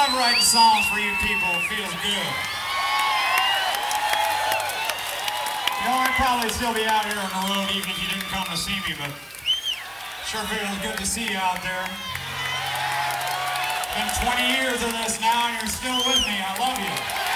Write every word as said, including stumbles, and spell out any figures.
love writing songs for you people. It feels good. You know, I'd probably still be out here on the road even if you didn't come to see me, but sure feels good to see you out there. Been twenty years of this now, and you're still with me. I love you.